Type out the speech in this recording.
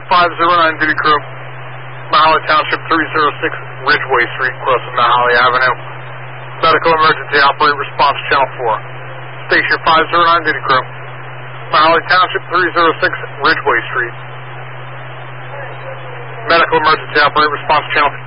509 duty crew, Mount Holly Township, 306 Ridgeway Street, close to Mount Holly Avenue. Medical emergency, operate response channel 4. Station 509 duty crew, Mount Holly Township, 306 Ridgeway Street. Medical emergency, operate response channel 4.